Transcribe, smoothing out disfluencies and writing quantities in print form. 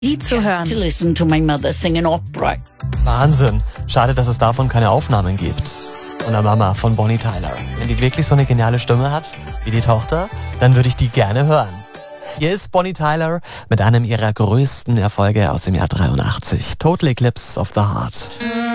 Die zu hören. To listen to my mother sing an opera. Wahnsinn. Schade, dass es davon keine Aufnahmen gibt. Von der Mama von Bonnie Tyler. Wenn die wirklich so eine geniale Stimme hat, wie die Tochter, dann würde ich die gerne hören. Hier ist Bonnie Tyler mit einem ihrer größten Erfolge aus dem Jahr 83. Total Eclipse of the Heart.